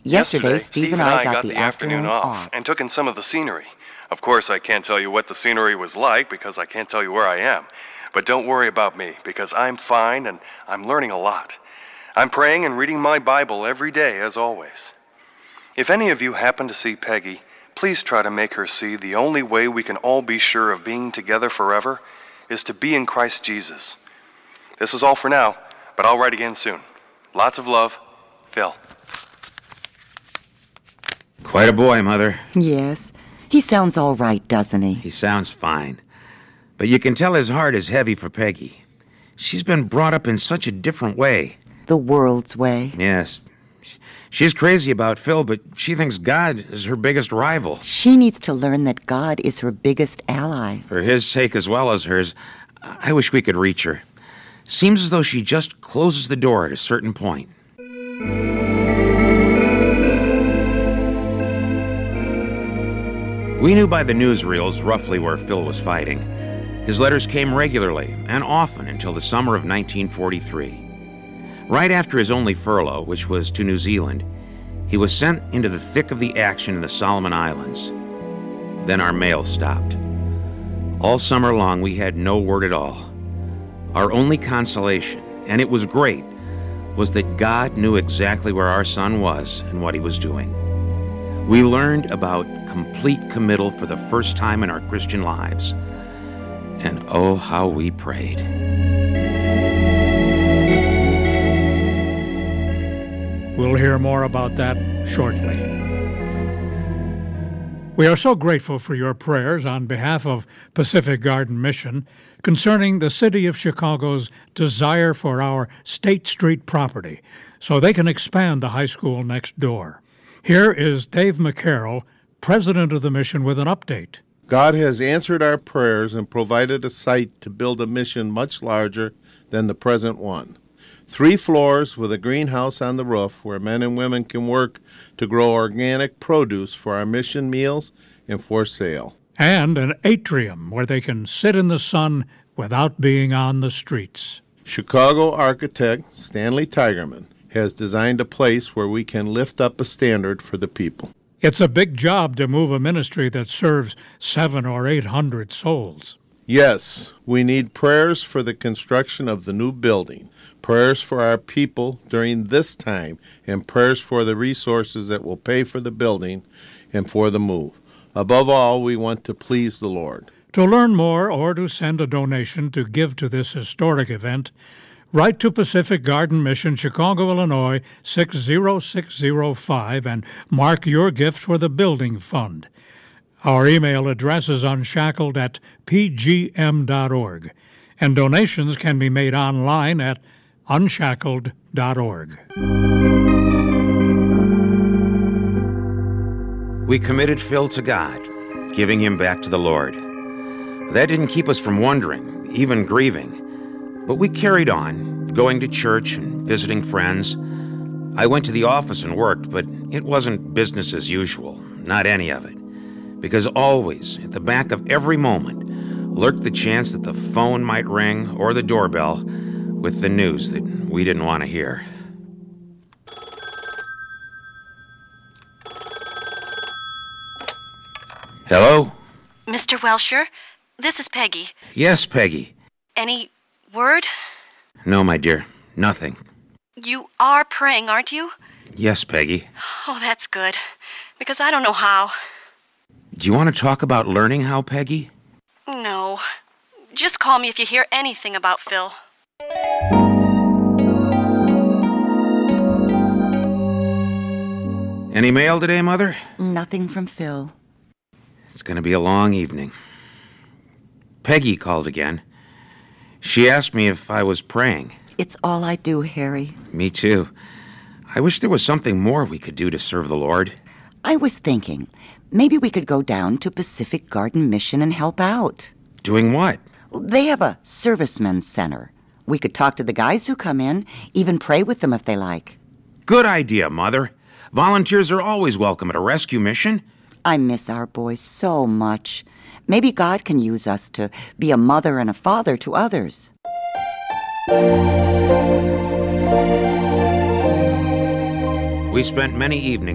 Yesterday, Steve and I got the afternoon off and took in some of the scenery. Of course, I can't tell you what the scenery was like because I can't tell you where I am. But don't worry about me because I'm fine and I'm learning a lot. I'm praying and reading my Bible every day as always. If any of you happen to see Peggy, please try to make her see the only way we can all be sure of being together forever is to be in Christ Jesus. This is all for now, but I'll write again soon. Lots of love, Phil. Quite a boy, Mother. Yes. He sounds all right, doesn't he? He sounds fine. But you can tell his heart is heavy for Peggy. She's been brought up in such a different way. The world's way. Yes. She's crazy about Phil, but she thinks God is her biggest rival. She needs to learn that God is her biggest ally. For his sake as well as hers, I wish we could reach her. Seems as though she just closes the door at a certain point. We knew by the newsreels roughly where Phil was fighting. His letters came regularly and often until the summer of 1943. Right after his only furlough, which was to New Zealand, he was sent into the thick of the action in the Solomon Islands. Then our mail stopped. All summer long, we had no word at all. Our only consolation, and it was great, was that God knew exactly where our son was and what he was doing. We learned about complete committal for the first time in our Christian lives. And oh, how we prayed. We'll hear more about that shortly. We are so grateful for your prayers on behalf of Pacific Garden Mission concerning the City of Chicago's desire for our State Street property so they can expand the high school next door. Here is Dave McCarroll, president of the mission, with an update. God has answered our prayers and provided a site to build a mission much larger than the present one. 3 floors with a greenhouse on the roof where men and women can work to grow organic produce for our mission meals and for sale. And an atrium where they can sit in the sun without being on the streets. Chicago architect Stanley Tigerman has designed a place where we can lift up a standard for the people. It's a big job to move a ministry that serves 700 or 800 souls. Yes, we need prayers for the construction of the new building, prayers for our people during this time, and prayers for the resources that will pay for the building and for the move. Above all, we want to please the Lord. To learn more or to send a donation to give to this historic event, write to Pacific Garden Mission, Chicago, Illinois, 60605 and mark your gift for the building fund. Our email address is unshackled@pgm.org, and donations can be made online at unshackled.org. We committed Phil to God, giving him back to the Lord. That didn't keep us from wondering, even grieving. But we carried on, going to church and visiting friends. I went to the office and worked, but it wasn't business as usual, not any of it. Because always, at the back of every moment, lurked the chance that the phone might ring or the doorbell with the news that we didn't want to hear. Hello? Mr. Welsher, this is Peggy. Yes, Peggy. Any word? No, my dear, nothing. You are praying, aren't you? Yes, Peggy. Oh, that's good, because I don't know how. Do you want to talk about learning how, Peggy? No. Just call me if you hear anything about Phil. Any mail today, Mother? Nothing from Phil. It's going to be a long evening. Peggy called again. She asked me if I was praying. It's all I do, Harry. Me too. I wish there was something more we could do to serve the Lord. I was thinking, maybe we could go down to Pacific Garden Mission and help out. Doing what? They have a servicemen's center. We could talk to the guys who come in, even pray with them if they like. Good idea, Mother. Volunteers are always welcome at a rescue mission. I miss our boys so much. Maybe God can use us to be a mother and a father to others. We spent many evenings